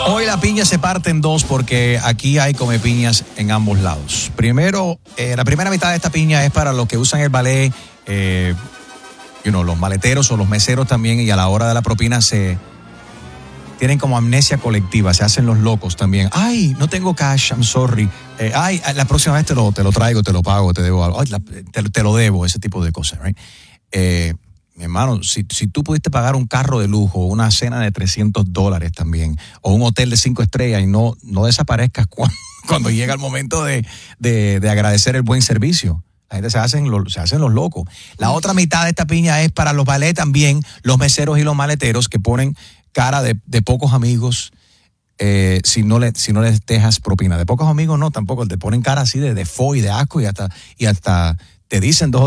Hoy la piña se parte en dos porque aquí hay come piñas en ambos lados. Primero, la primera mitad de esta piña es para los que usan el ballet, los maleteros o los meseros también, y a la hora de la propina se tienen como amnesia colectiva, se hacen los locos también. Ay, no tengo cash, I'm sorry. Ay, la próxima vez te lo traigo, te lo pago, te debo algo. Ay, te lo debo, ese tipo de cosas, right? Mi hermano, si tú pudiste pagar un carro de lujo, una cena de $300 también, o un hotel de 5 estrellas y no desaparezcas cuando llega el momento de agradecer el buen servicio. La gente se hacen los locos. La otra mitad de esta piña es para los ballet también, los meseros y los maleteros que ponen cara de pocos amigos si no les dejas propina. De pocos amigos no, tampoco, te ponen cara así de fo y de asco y hasta te dicen dos